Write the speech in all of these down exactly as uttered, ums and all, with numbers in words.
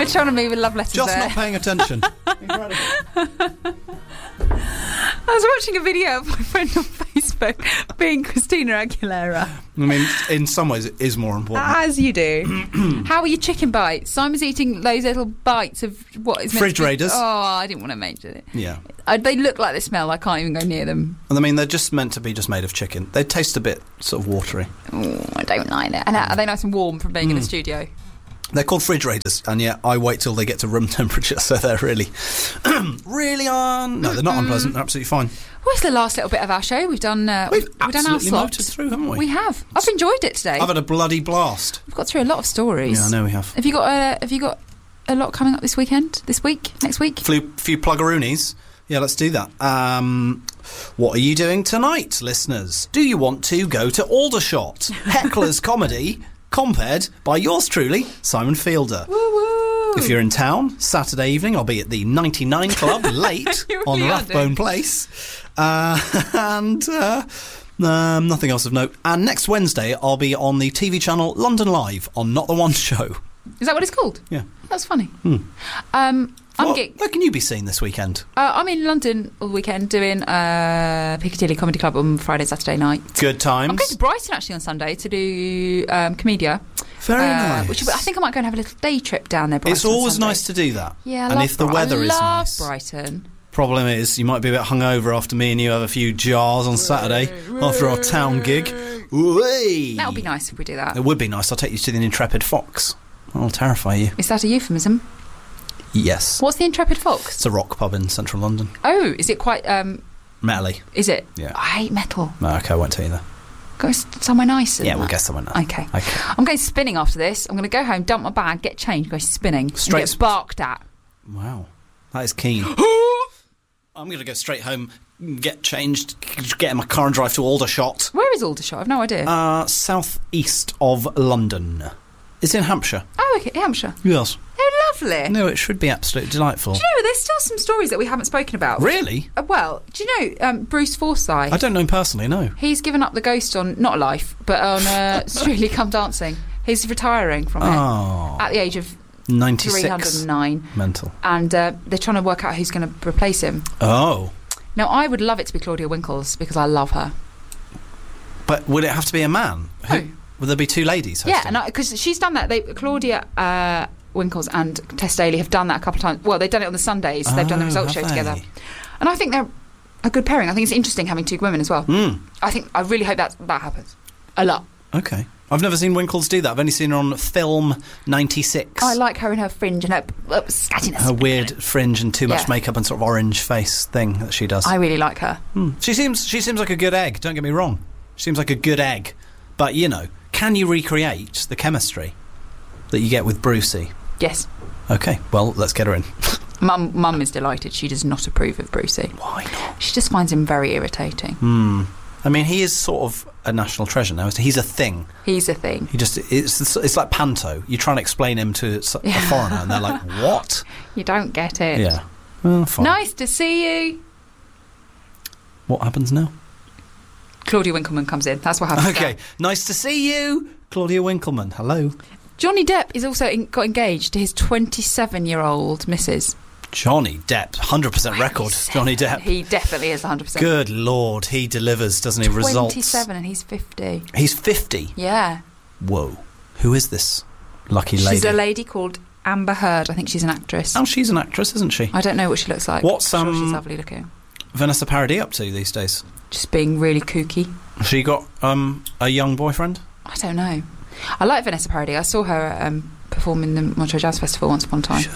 trying to move with love letters Just there. not paying attention. Incredible. I was watching a video of my friend on Facebook being Christina Aguilera. I mean, in some ways, it is more important. As you do. How are your chicken bites? Simon's eating those little bites of what is meant Fridge to be- Raiders. Oh, I didn't want to mention it. Yeah. I, they look like they smell. I can't even go near them. And I mean, they're just meant to be just made of chicken. They taste a bit sort of watery. Oh, I don't like it. And are they nice and warm from being mm. in the studio? They're called Fridge Raiders, and yet I wait till they get to room temperature, so they're really, really on. No, they're not unpleasant. They're absolutely fine. Well, it's the last little bit of our show. We've done. Uh, we've, we've absolutely done our slot. motored through, haven't we? We have. I've enjoyed it today. I've had a bloody blast. We've got through a lot of stories. Yeah, I know we have. Have you got? Uh, have you got a lot coming up this weekend? This week? Next week? Few, few pluggeroonies. Yeah, let's do that. Um, what are you doing tonight, listeners? Do you want to go to Aldershot? Heckler's Comedy, comped by yours truly, Simon Fielder. Woo woo! If you're in town, Saturday evening, I'll be at the ninety-nine Club, late, on Rathbone Place. Uh, and uh, um, nothing else of note. And next Wednesday, I'll be on the T V channel London Live on Not The One Show. Is that what it's called? Yeah. That's funny. Hmm. Um... Well, where can you be seen this weekend? Uh, I'm in London all weekend doing uh, Piccadilly Comedy Club on Friday, Saturday night. Good times. I'm going to Brighton actually on Sunday to do um, Comedia. Very uh, nice. Which I think I might go and have a little day trip down there. Brighton it's always on nice to do that. Yeah, I and love if the Bri- weather I is love nice. Brighton. Problem is, you might be a bit hungover after me and you have a few jars on Saturday after our town gig. Whee! That would be nice if we do that. It would be nice. I'll take you to the Intrepid Fox. I'll terrify you. Is that a euphemism? Yes. What's the Intrepid Fox? It's a rock pub in central London. Oh, is it quite um metally? Is it? Yeah. I hate metal. No, okay, I won't tell you that. Go somewhere nicer. Yeah, than we'll that. go somewhere nice. Okay. Okay. I'm going spinning after this. I'm going to go home, dump my bag, get changed, go spinning, Straight and get barked at. Wow, that is keen. I'm going to go straight home, get changed, get in my car and drive to Aldershot. Where is Aldershot? I've no idea. Uh, south east of London. It's in Hampshire. Oh, okay, Hampshire. Yes. Oh, lovely. No, it should be absolutely delightful. Do you know, there's still some stories that we haven't spoken about. Really? Uh, well, do you know um, Bruce Forsyth? I don't know him personally, no. He's given up the ghost on, not life, but on uh, Strictly Come Dancing. He's retiring from Oh. it at the age of ninety-six. three hundred nine. Mental. And uh, they're trying to work out who's going to replace him. Oh. Now, I would love it to be Claudia Winkles because I love her. But would it have to be a man? Who, Oh. Would there be two ladies hosting? Yeah, and because she's done that. They, Claudia uh, Winkles and Tess Daly have done that a couple of times. Well, they've done it on the Sundays. So they've done the Oh, results have show they? together. And I think they're a good pairing. I think it's interesting having two women as well. Mm. I think I really hope that that happens a lot. Okay. I've never seen Winkles do that. I've only seen her on Film ninety-six. Oh, I like her and her fringe and her uh, scattiness. Her weird fringe and too much Yeah. makeup and sort of orange face thing that she does. I really like her. Hmm. She seems she seems like a good egg, don't get me wrong. She seems like a good egg. But, you know, can you recreate the chemistry that you get with Brucey? Yes. Okay, well, let's get her in. Mum, Mum is delighted. She does not approve of Brucey. Why not? She just finds him very irritating. Hmm. I mean, he is sort of a national treasure now. He's a thing. He's a thing. He just it's it's like Panto. You try and explain him to a Yeah. foreigner, and they're like, "What?" You don't get it. Yeah. Well, fine. Nice to see you. What happens now? Claudia Winkleman comes in. That's what happens. Okay. now. Nice to see you, Claudia Winkleman. Hello. Johnny Depp is also in, got engaged to his twenty-seven-year-old missus. Johnny Depp, one hundred percent record. Johnny Depp. He definitely is one hundred percent. Good Lord, he delivers, doesn't he? Results. twenty-seven and he's fifty. He's fifty. Yeah. Whoa. Who is this lucky lady? She's a lady called Amber Heard. I think she's an actress. Oh, she's an actress, isn't she? I don't know what she looks like. What's, I'm sure um, she's lovely looking. Vanessa Paradis up to these days? Just being really kooky. She got um, a young boyfriend? I don't know. I like Vanessa Paradis. I saw her um, perform in the Montreux Jazz Festival once upon a time.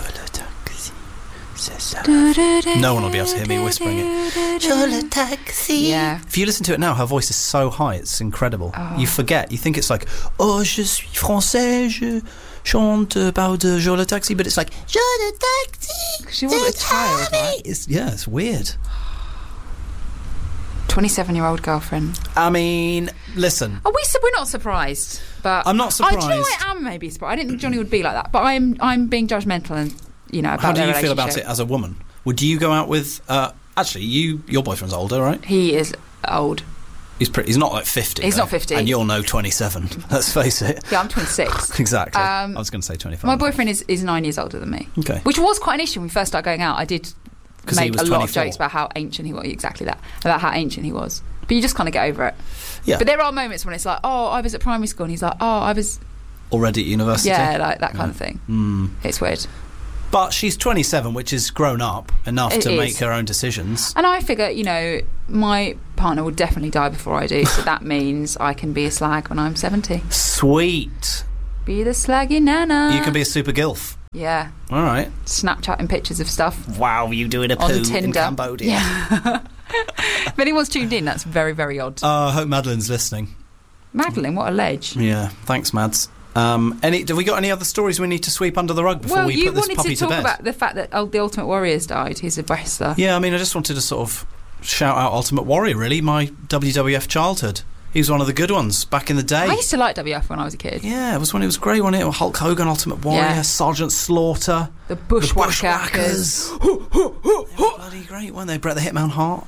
No one will be able to hear me whispering it. Yeah. If you listen to it now, her voice is so high, it's incredible. Oh. You forget. You think it's like, oh, je suis français, je chante about the Je le taxi, but it's like, Je le taxi. She was a child, right? It's, yeah, it's weird. twenty-seven-year-old girlfriend. I mean, listen. Are we? Su- we're not surprised, but I'm not I, do you know, surprised. I am maybe surprised. I didn't think Johnny would be like that, but I'm I'm being judgmental and you know about How do their you feel about relationship. it as a woman? Would you go out with? Uh, actually, you your boyfriend's older, right? He is old. He's pretty. He's not like fifty. He's though. not fifty. And you're no twenty-seven. Let's face it. Yeah, I'm twenty-six. Exactly. Um, I was going to say twenty-five. My boyfriend is, is nine years older than me. Okay. Which was quite an issue when we first started going out. I did make he was a lot of twenty-four. jokes about how ancient he was. Exactly that. About how ancient he was. But you just kind of get over it. Yeah. But there are moments when it's like, oh, I was at primary school. And he's like, oh, I was... Already at university? Yeah, like that kind yeah. of thing. Mm. It's weird. But she's twenty-seven, which is grown up enough It to is. make her own decisions. And I figure, you know, my partner will definitely die before I do. So that means I can be a slag when I'm seventy. Sweet. Be the slaggy nana. You can be a super gilf. Yeah. All right. Snapchatting pictures of stuff. Wow, you doing a On poo Tinder. in Cambodia. Yeah. If anyone's tuned in, that's very, very odd. Uh, I hope Madeline's listening. Madeline, what a ledge. Yeah, thanks, Mads. Um, any? Have we got any other stories we need to sweep under the rug before Well, we you put this wanted puppy to to, talk bed? about the fact that oh, the Ultimate Warrior's died. He's a wrestler. Yeah, I mean, I just wanted to sort of shout out Ultimate Warrior, really, my W W F childhood. He was one of the good ones back in the day. I used to like W F when I was a kid. Yeah, it was when it was great, wasn't it? Hulk Hogan, Ultimate Warrior, Yeah. Sergeant Slaughter, The Bushwhackers. the Bushwhackers. They were bloody great, weren't they? Bret the Hitman Hart.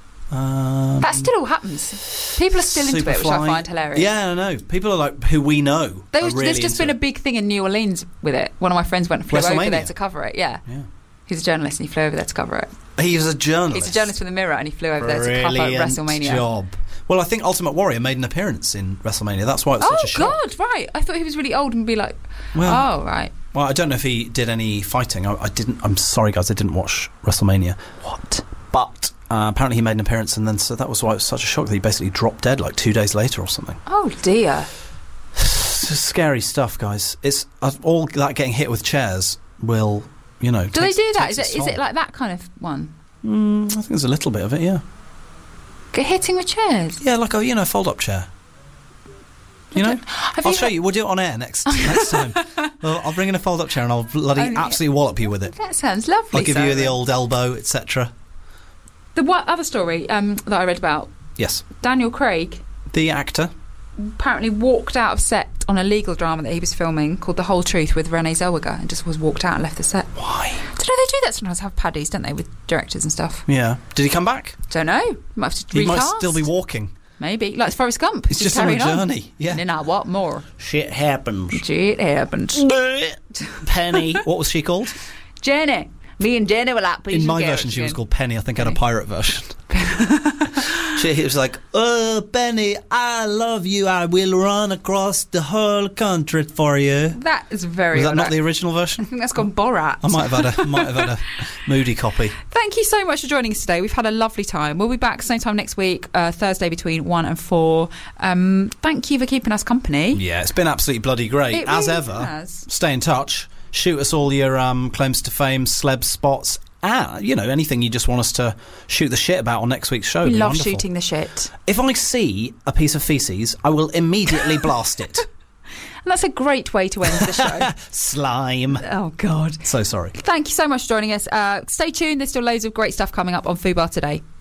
Um, That still all happens. People are still into it, which I Superfly. find hilarious. Yeah, I know. People are like, who we know. There are was, really there's just into been a it. big thing in New Orleans with it. One of my friends went and flew over WrestleMania. there to cover it. Yeah. Yeah. He's a journalist and he flew over there to cover it. He was a journalist. He's a journalist for the Mirror and he flew over there to cover Brilliant WrestleMania. job. Well, I think Ultimate Warrior made an appearance in WrestleMania. That's why it was Oh, such a shock. God, right. I thought he was really old and be like, Well, oh, right. Well, I don't know if he did any fighting. I, I didn't. I'm sorry, guys. I didn't watch WrestleMania. What? But uh, apparently he made an appearance, and then so that was why it was such a shock that he basically dropped dead like two days later or something. Oh, dear. It's just scary stuff, guys. It's uh, all that getting hit with chairs will, you know. Do takes- they do that? takes Is its it, is it toll. like that kind of one? Mm, I think there's a little bit of it. Yeah. Get hitting with chairs? Yeah, like a you know fold-up chair. You know, Have I'll you show had- you. We'll do it on air next next time. Well, I'll bring in a fold-up chair and I'll bloody Oh, absolutely wallop you with it. That sounds lovely. I'll give you Sarah. the old elbow, et cetera. The what other story um, that I read about, Yes, Daniel Craig the actor. apparently walked out of set on a legal drama that he was filming called The Whole Truth with Renee Zellweger and just was walked out and left the set. Why? Don't know, they do that sometimes, have paddies, don't they, with directors and stuff. Yeah. Did he come back? Don't know. Might have to He might recast. still be walking. Maybe. Like Forrest Gump. He's just on a carrying journey. Yeah. And then I what more? Shit happens. Shit happened. Penny. What was she called? Jenny. Me and Jenny were like In my version, she was called Penny. I think I had a pirate version. She was like, "Oh, Penny, I love you. I will run across the whole country for you." That is very Was that odd. not the original version? I think that's gone Borat. I might have had a might have had a moody copy. Thank you so much for joining us today. We've had a lovely time. We'll be back same time next week, uh, Thursday between one and four. Um, thank you for keeping us company. Yeah, it's been absolutely bloody great. It As really ever, has. stay in touch. Shoot us all your um, claims to fame, celeb spots, ah, you know, anything you just want us to shoot the shit about on next week's show. We It'd be love wonderful. shooting the shit. If I see a piece of feces, I will immediately blast it. And that's a great way to end the show. Slime. Oh, God. So sorry. Thank you so much for joining us. Uh, stay tuned. There's still loads of great stuff coming up on Fubar Today.